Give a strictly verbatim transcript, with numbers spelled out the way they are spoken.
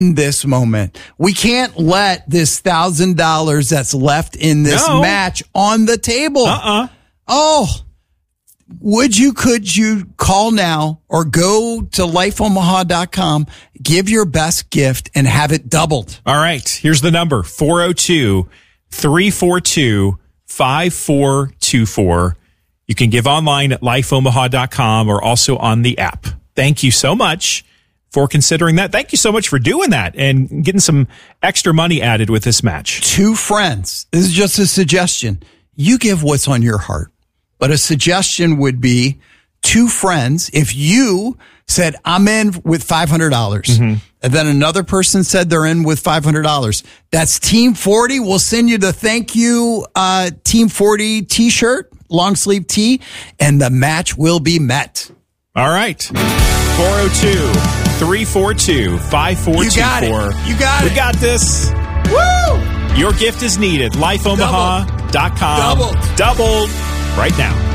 this moment. We can't let this one thousand dollars that's left in this no. match on the table. Uh-uh. Oh, would you, could you call now or go to life omaha dot com, give your best gift and have it doubled? All right. Here's the number, four oh two, three four two, five four two four. You can give online at life omaha dot com or also on the app. Thank you so much for considering that. Thank you so much for doing that and getting some extra money added with this match. Two friends. This is just a suggestion. You give what's on your heart. But a suggestion would be two friends. If you said, I'm in with five hundred dollars, mm-hmm. and then another person said they're in with five hundred dollars, that's Team forty. We'll send you the thank you uh, Team forty t-shirt, long sleeve tee, and the match will be met. All right. four oh two, three four two, five four two four. You got it. You got it. We got this. Woo! Your gift is needed. life omaha dot com. Doubled. Doubled. Right now.